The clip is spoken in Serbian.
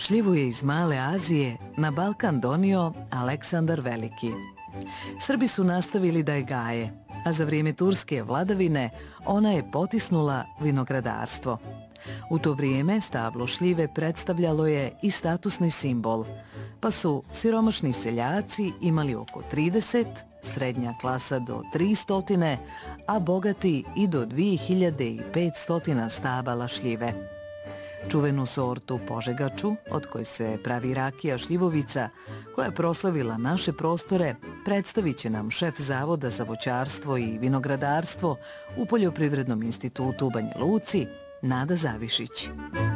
Šljivu je iz Male Azije na Balkan donio Aleksandar Veliki. Srbi su nastavili da je gaje, a za vrijeme turske vladavine ona je potisnula vinogradarstvo. U to vrijeme stablo šljive predstavljalo je i statusni simbol, pa su siromašni seljaci imali oko 30, srednja klasa do 300, a bogati i do 2500 stabala šljive. Čuvenu sortu Požegaču, od koje se pravi rakija šljivovica, koja je proslavila naše prostore, predstavit će nam šef Zavoda za voćarstvo i vinogradarstvo u Poljoprivrednom institutu u Banja Luci, Nada Zavišić.